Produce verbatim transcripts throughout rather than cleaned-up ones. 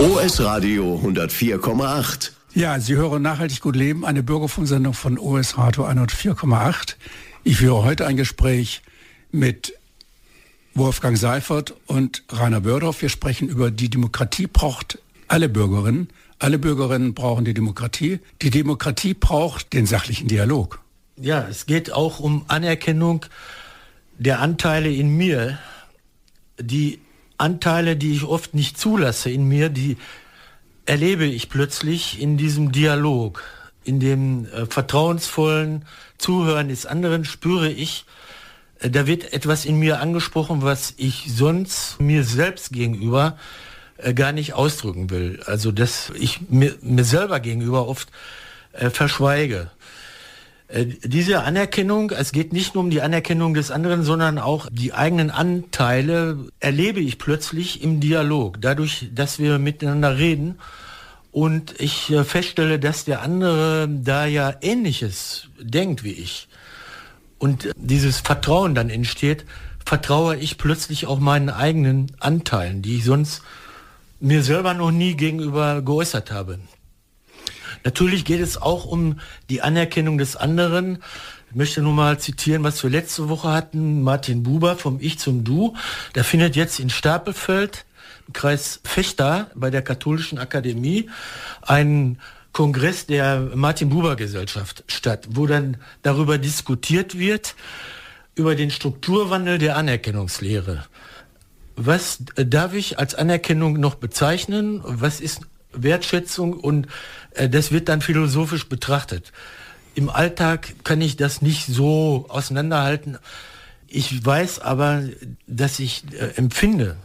O S Radio hundertvier Komma acht. Ja, Sie hören Nachhaltig gut leben, eine Bürgerfunksendung von O S Radio hundertvier Komma acht. Ich führe heute ein Gespräch mit Wolfgang Seifert und Rainer Bördorf. Wir sprechen über die Demokratie braucht alle Bürgerinnen. Alle Bürgerinnen brauchen die Demokratie. Die Demokratie braucht den sachlichen Dialog. Ja, es geht auch um Anerkennung der Anteile in mir. Die Anteile, die ich oft nicht zulasse in mir, die erlebe ich plötzlich in diesem Dialog. In dem äh, vertrauensvollen Zuhören des anderen spüre ich, äh, da wird etwas in mir angesprochen, was ich sonst mir selbst gegenüber äh, gar nicht ausdrücken will. Also dass ich mir, mir selber gegenüber oft äh, verschweige. Äh, diese Anerkennung, es geht nicht nur um die Anerkennung des anderen, sondern auch die eigenen Anteile erlebe ich plötzlich im Dialog. Dadurch, dass wir miteinander reden und ich äh, feststelle, dass der andere da ja Ähnliches denkt wie ich. Und dieses Vertrauen dann entsteht, vertraue ich plötzlich auch meinen eigenen Anteilen, die ich sonst mir selber noch nie gegenüber geäußert habe. Natürlich geht es auch um die Anerkennung des anderen. Ich möchte nur mal zitieren, was wir letzte Woche hatten. Martin Buber vom Ich zum Du. Der findet jetzt in Stapelfeld, im Kreis Vechta, bei der Katholischen Akademie, ein Kongress der Martin-Buber-Gesellschaft statt, wo dann darüber diskutiert wird, über den Strukturwandel der Anerkennungslehre. Was darf ich als Anerkennung noch bezeichnen? Was ist Wertschätzung? Und äh, das wird dann philosophisch betrachtet. Im Alltag kann ich das nicht so auseinanderhalten. Ich weiß aber, dass ich äh, empfinde,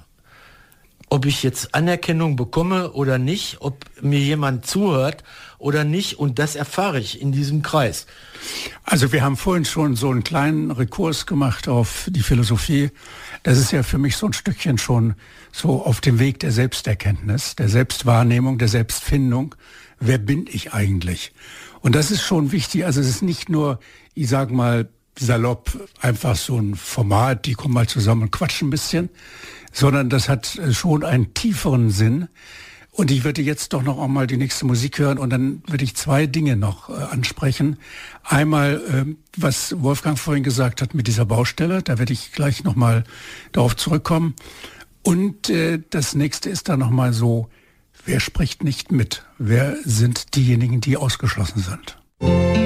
ob ich jetzt Anerkennung bekomme oder nicht, ob mir jemand zuhört oder nicht, und das erfahre ich in diesem Kreis. Also wir haben vorhin schon so einen kleinen Rekurs gemacht auf die Philosophie. Das ist ja für mich so ein Stückchen schon so auf dem Weg der Selbsterkenntnis, der Selbstwahrnehmung, der Selbstfindung. Wer bin ich eigentlich? Und das ist schon wichtig. Also es ist nicht nur, ich sag mal, salopp einfach so ein Format, die kommen mal zusammen und quatschen ein bisschen, sondern das hat schon einen tieferen Sinn. Und ich würde jetzt doch noch einmal die nächste Musik hören und dann würde ich zwei Dinge noch äh, ansprechen. Einmal, äh, was Wolfgang vorhin gesagt hat mit dieser Baustelle, da werde ich gleich nochmal darauf zurückkommen. Und äh, das nächste ist dann nochmal so, wer spricht nicht mit? Wer sind diejenigen, die ausgeschlossen sind?